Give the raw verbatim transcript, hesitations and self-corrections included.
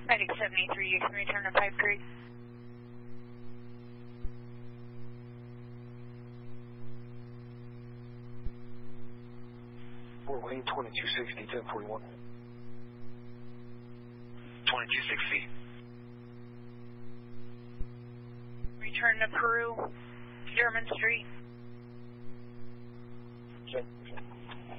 Medic seventy-three, you can return to Pipe Creek. Fort Wayne, twenty-two sixty, ten forty-one. twenty-two sixty. Return to Peru, German Street.